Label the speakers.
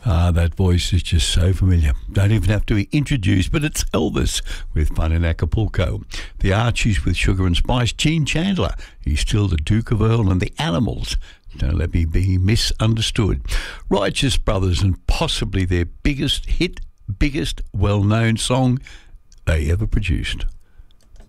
Speaker 1: That voice is just so familiar. Don't even have to be introduced, but it's Elvis with Fun in Acapulco. The Archies with Sugar and Spice. Gene Chandler, he's still the Duke of Earl, and the Animals, Don't Let Me Be Misunderstood. Righteous Brothers, and possibly their biggest hit, biggest well-known song they ever produced.